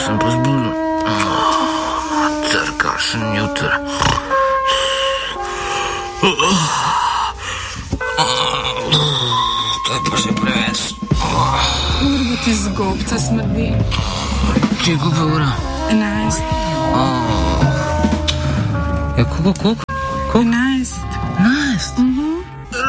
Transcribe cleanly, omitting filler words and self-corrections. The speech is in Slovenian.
sem pa zbudil. Kakšen jutr. To je pa že preveč. Urba ti z gobca smrdi. Če koliko ura? 11. Ja, koliko? 11.